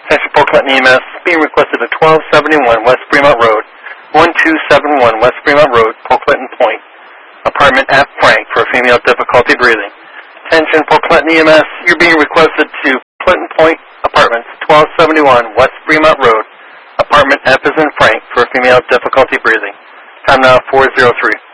Attention Port Clinton EMS, being requested at 1271 West Fremont Road, 1271 West Fremont Road, Port Clinton Point. Apartment at Frank for a female difficulty breathing. Attention Port Clinton EMS, you're being requested to Clinton Point Apartments, 1271 West Fremont Road, Apartment F as in Frank for a female difficulty breathing. Time now 4:03.